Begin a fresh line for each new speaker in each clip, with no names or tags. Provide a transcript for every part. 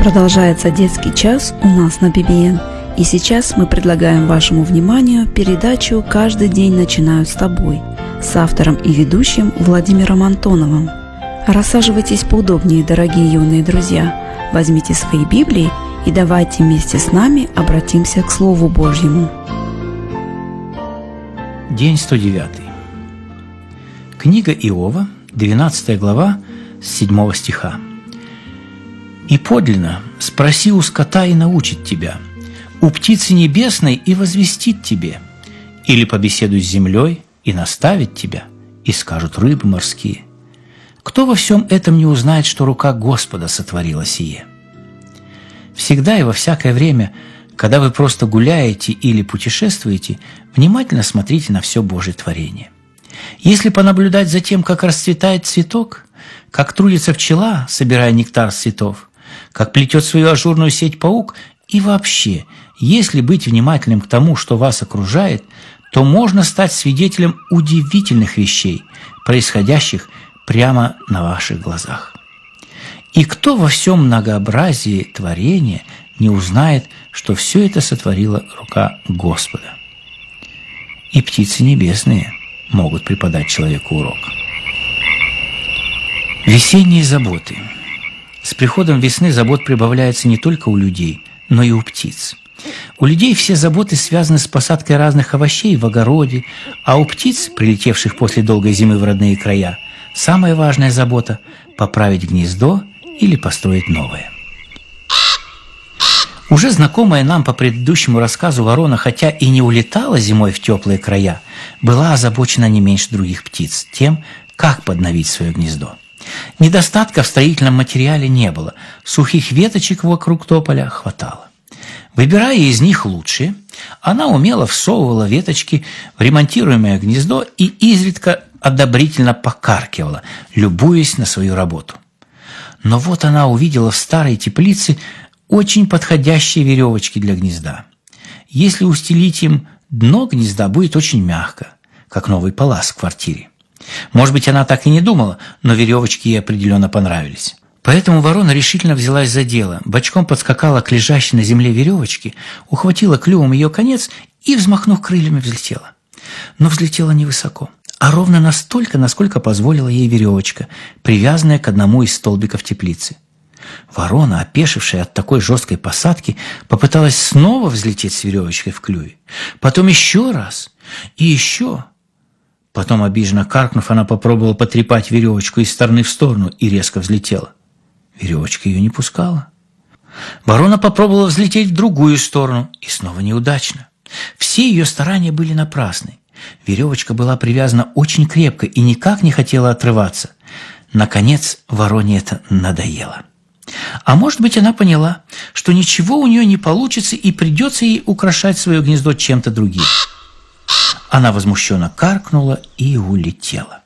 Продолжается детский час у нас на ББН. И сейчас мы предлагаем вашему вниманию передачу «Каждый день начинаю с тобой» с автором и ведущим Владимиром Антоновым. Рассаживайтесь поудобнее, дорогие юные друзья. Возьмите свои Библии и давайте вместе с нами обратимся к Слову Божьему.
День 109. Книга Иова, 12 глава, с 7 стиха. «И подлинно спроси у скота и научит тебя, у птицы небесной и возвестит тебе, или побеседуй с землей и наставит тебя, и скажут рыбы морские. Кто во всем этом не узнает, что рука Господа сотворила сие?» Всегда и во всякое время, когда вы просто гуляете или путешествуете, внимательно смотрите на все Божье творение. Если понаблюдать за тем, как расцветает цветок, как трудится пчела, собирая нектар с цветов, как плетет свою ажурную сеть паук, и вообще, если быть внимательным к тому, что вас окружает, то можно стать свидетелем удивительных вещей, происходящих прямо на ваших глазах. И кто во всем многообразии творения не узнает, что все это сотворила рука Господа? И птицы небесные могут преподать человеку урок. Весенние заботы. С приходом весны забот прибавляется не только у людей, но и у птиц. У людей все заботы связаны с посадкой разных овощей в огороде, а у птиц, прилетевших после долгой зимы в родные края, самая важная забота – поправить гнездо или построить новое. Уже знакомая нам по предыдущему рассказу ворона, хотя и не улетала зимой в теплые края, была озабочена не меньше других птиц тем, как подновить свое гнездо. Недостатка в строительном материале не было, сухих веточек вокруг тополя хватало. Выбирая из них лучшие, она умело всовывала веточки в ремонтируемое гнездо и изредка одобрительно покаркивала, любуясь на свою работу. Но вот она увидела в старой теплице очень подходящие веревочки для гнезда. Если устелить им дно гнезда, будет очень мягко, как новый палас в квартире. Может быть, она так и не думала, но веревочки ей определенно понравились. Поэтому ворона решительно взялась за дело, бочком подскакала к лежащей на земле веревочке, ухватила клювом ее конец и, взмахнув крыльями, взлетела. Но взлетела невысоко, а ровно настолько, насколько позволила ей веревочка, привязанная к одному из столбиков теплицы. Ворона, опешившая от такой жесткой посадки, попыталась снова взлететь с веревочкой в клюве. Потом еще раз и еще. Потом, обиженно каркнув, она попробовала потрепать веревочку из стороны в сторону и резко взлетела. Веревочка ее не пускала. Ворона попробовала взлететь в другую сторону, и снова неудачно. Все ее старания были напрасны. Веревочка была привязана очень крепко и никак не хотела отрываться. Наконец, вороне это надоело. А может быть, она поняла, что ничего у нее не получится и придется ей украшать свое гнездо чем-то другим. Она возмущенно каркнула и улетела.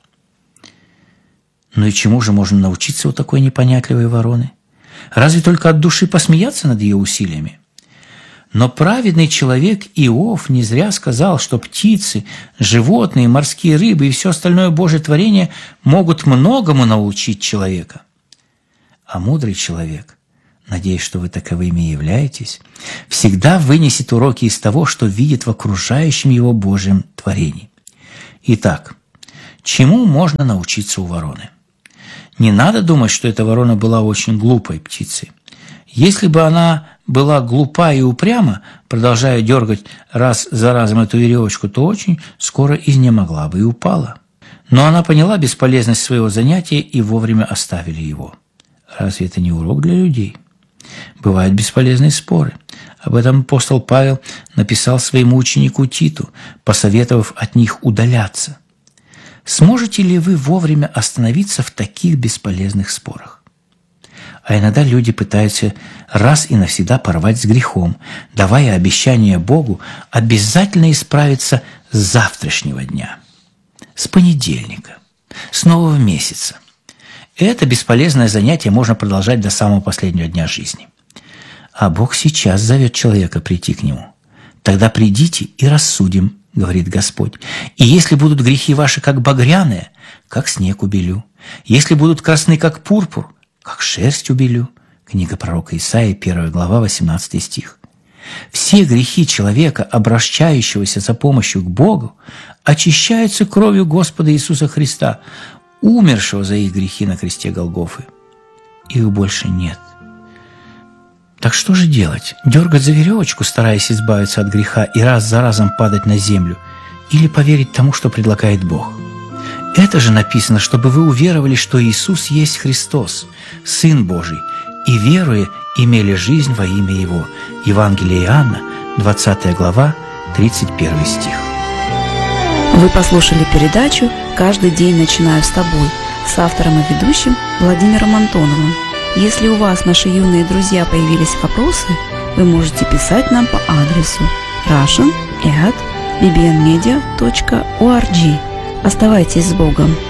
Ну и чему же можно научиться у такой непонятливой вороны? Разве только от души посмеяться над ее усилиями? Но праведный человек Иов не зря сказал, что птицы, животные, морские рыбы и все остальное Божье творение могут многому научить человека. А мудрый человек, надеюсь, что вы таковыми и являетесь, всегда вынесет уроки из того, что видит в окружающем его Божьем творении. Итак, чему можно научиться у вороны? Не надо думать, что эта ворона была очень глупой птицей. Если бы она была глупа и упряма, продолжая дергать раз за разом эту веревочку, то очень скоро изнемогла бы и упала. Но она поняла бесполезность своего занятия и вовремя оставили его. Разве это не урок для людей? Бывают бесполезные споры. Об этом апостол Павел написал своему ученику Титу, посоветовав от них удаляться. Сможете ли вы вовремя остановиться в таких бесполезных спорах? А иногда люди пытаются раз и навсегда порвать с грехом, давая обещание Богу обязательно исправиться с завтрашнего дня, с понедельника, с нового месяца. Это бесполезное занятие можно продолжать до самого последнего дня жизни. А Бог сейчас зовет человека прийти к Нему. Тогда придите и рассудим, говорит Господь. И если будут грехи ваши как багряные, как снег убелю. Если будут красны как пурпур, как шерсть убелю. Книга пророка Исаии, 1 глава, 18 стих. Все грехи человека, обращающегося за помощью к Богу, очищаются кровью Господа Иисуса Христа, умершего за их грехи на кресте Голгофы. Их больше нет. Так что же делать? Дергать за веревочку, стараясь избавиться от греха и раз за разом падать на землю? Или поверить тому, что предлагает Бог? Это же написано, чтобы вы уверовали, что Иисус есть Христос, Сын Божий, и, веруя, имели жизнь во имя Его. Евангелие Иоанна, 20 глава, 31 стих.
Вы послушали передачу «Каждый день начинаю с тобой» с автором и ведущим Владимиром Антоновым. Если у вас, наши юные друзья, появились вопросы, вы можете писать нам по адресу russian@bbnmedia.org. Оставайтесь с Богом!